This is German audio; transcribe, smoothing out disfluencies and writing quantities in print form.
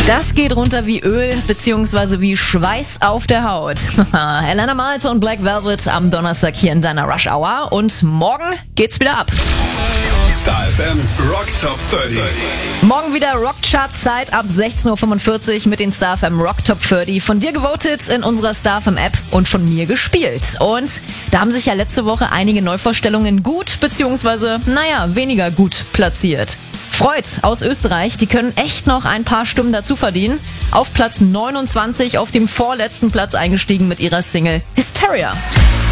Das geht runter wie Öl bzw. wie Schweiß auf der Haut. Helena Miles und Black Velvet am Donnerstag hier in deiner Rush Hour. Und morgen geht's wieder ab. Star FM Rock Top 30. Morgen wieder Rockchart-Zeit ab 16.45 Uhr mit den Star FM Rock Top 30. Von dir gewotet in unserer Star FM App und von mir gespielt. Und da haben sich ja letzte Woche einige Neuvorstellungen gut bzw. weniger gut platziert. Freud aus Österreich, die können echt noch ein paar Stimmen dazu verdienen. Auf Platz 29, auf dem vorletzten Platz eingestiegen mit ihrer Single Hysteria.